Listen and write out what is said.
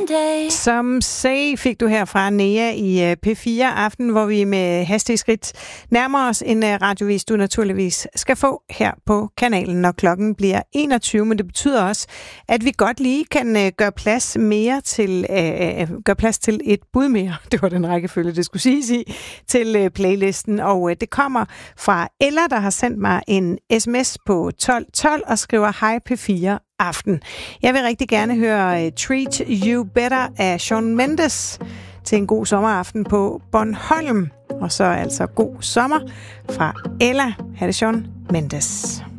Som Say fik du her fra Nea i P4 Aften, hvor vi med hastige skridt nærmer os en radiovis, du naturligvis skal få her på kanalen, når klokken bliver 21. Men det betyder også, at vi godt lige kan gøre plads til et bud mere. Det var den rækkefølge, det skulle siges i, til playlisten. Og det kommer fra Ella, der har sendt mig en sms på 1212 og skriver hej P4 Aften. Jeg vil rigtig gerne høre Treat You Better af Shawn Mendes til en god sommeraften på Bornholm. Og så altså god sommer fra Ella. Ha' det Shawn Mendes.